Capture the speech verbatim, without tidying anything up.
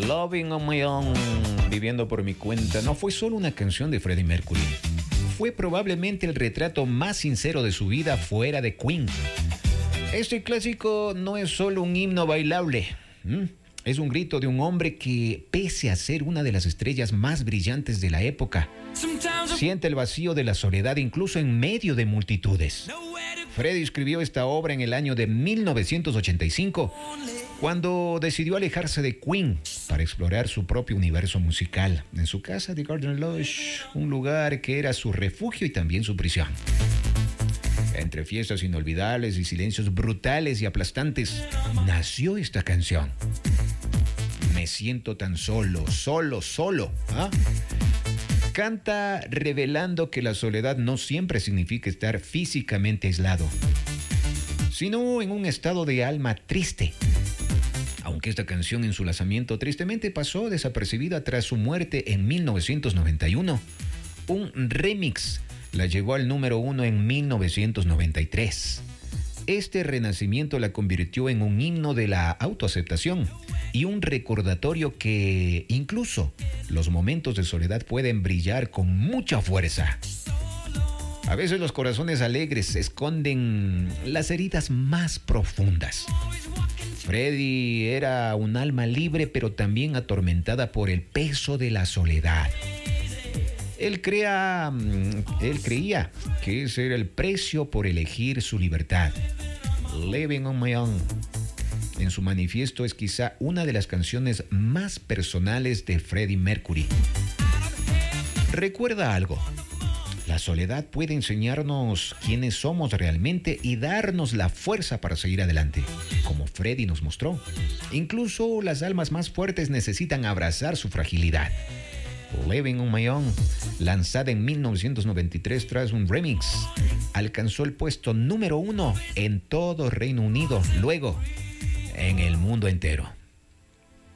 Loving on My Own, viviendo por mi cuenta, no fue solo una canción de Freddie Mercury. Fue probablemente el retrato más sincero de su vida fuera de Queen. Este clásico no es solo un himno bailable. ¿Mm? Es un grito de un hombre que, pese a ser una de las estrellas más brillantes de la época, siente el vacío de la soledad incluso en medio de multitudes. Freddie escribió esta obra en el año de mil novecientos ochenta y cinco, cuando decidió alejarse de Queen para explorar su propio universo musical, en su casa de Garden Lodge, un lugar que era su refugio y también su prisión. Entre fiestas inolvidables y silencios brutales y aplastantes, nació esta canción. Me siento tan solo, solo, solo. ¿Ah? Canta revelando que la soledad no siempre significa estar físicamente aislado, sino en un estado de alma triste. Aunque esta canción en su lanzamiento tristemente pasó desapercibida tras su muerte en mil novecientos noventa y uno, un remix la llevó al número uno en mil novecientos noventa y tres. Este renacimiento la convirtió en un himno de la autoaceptación y un recordatorio que incluso los momentos de soledad pueden brillar con mucha fuerza. A veces los corazones alegres esconden las heridas más profundas. Freddie era un alma libre, pero también atormentada por el peso de la soledad. Él, crea, él creía que ese era el precio por elegir su libertad. Living on My Own, en su manifiesto, es quizá una de las canciones más personales de Freddie Mercury. Recuerda algo: la soledad puede enseñarnos quiénes somos realmente y darnos la fuerza para seguir adelante, como Freddie nos mostró. Incluso las almas más fuertes necesitan abrazar su fragilidad. Living on My Own, lanzada en mil novecientos noventa y tres tras un remix, alcanzó el puesto número uno en todo Reino Unido, luego en el mundo entero.